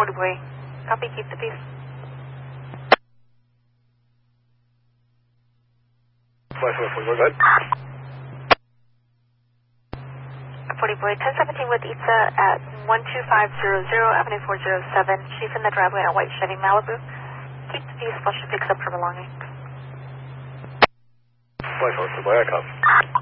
40 boy. Copy, keep the peace. 40 boy, go ahead. 40 boy, 1017 with Itza at 12500 Avenue 407. She's in the driveway at White Chevy Malibu. Keep the peace while she picks up her belongings. 40 boy, I copy.